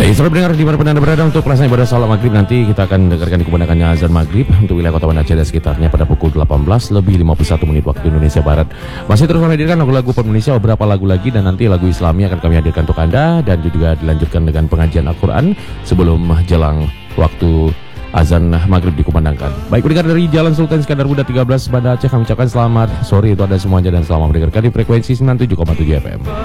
Baik, saudara pendengar dimanapun Anda berada, untuk pelaksanaan ibadah salat maghrib nanti kita akan dengarkan dikumandangkannya azan maghrib untuk wilayah Kota Banda Aceh dan sekitarnya pada pukul 18:51 waktu Indonesia Barat. Masih terus menghadirkan lagu-lagu pop Indonesia, beberapa lagu lagi, dan nanti lagu Islami akan kami hadirkan untuk Anda, dan juga dilanjutkan dengan pengajian Al-Quran sebelum jelang waktu azan maghrib dikumandangkan. Baik, pendengar dari Jalan Sultan Iskandar Muda 13 Banda Aceh, kami ucapkan selamat sore itu Anda semuanya dan selamat mendengarkan di frekuensi 97,7 FM.